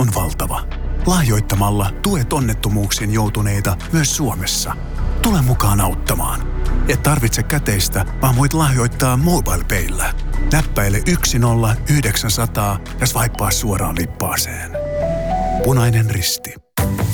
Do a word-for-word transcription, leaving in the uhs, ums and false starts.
on valtava. Lahjoittamalla tuet onnettomuuksiin joutuneita myös Suomessa. Tule mukaan auttamaan. Et tarvitse käteistä, vaan voit lahjoittaa MobilePayllä. Näppäile yksi nolla yhdeksän nolla nolla ja swipea suoraan lippaaseen. Punainen Risti.